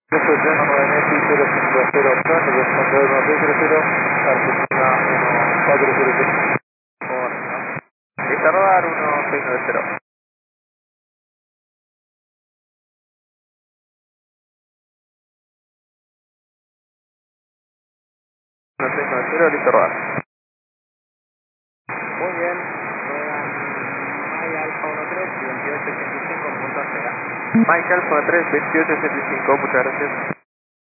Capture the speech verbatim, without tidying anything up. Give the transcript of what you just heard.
Questo è Gemma nueve cero cinque zero otto, corrispondente uno sei zero zero, Argentina uno cuatro zero zero. Lista rodar uno seis nueve cero. uno seis nueve cero, listo rodar. Muy bien, ruedan Maya Alfa uno tres, veintiocho ochenta y cinco, punto a cero. Mike Alfa tres, veintiocho ochenta y cinco, muchas gracias.